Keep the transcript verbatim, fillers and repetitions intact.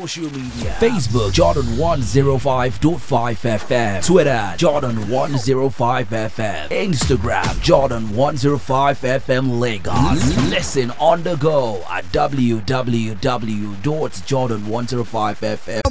social media. Facebook Jordan one oh five point five F M. Twitter Jordan one oh five F M. Instagram Jordan one oh five F M Lagos. Listen on the go at w w w dot jordan one oh five f m.